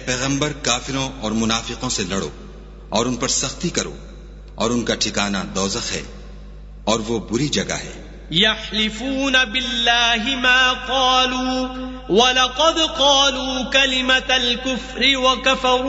पैगंबर काफिरों और मुनाफिकों से लड़ो और उन पर सख्ती करो और उनका ठिकाना दोज़ख है और वो बुरी जगह है। यहलिफून बिल्लाहि मा क़ालू वलक़द क़ालू कलिमतल कुफ्रि व कफ़रू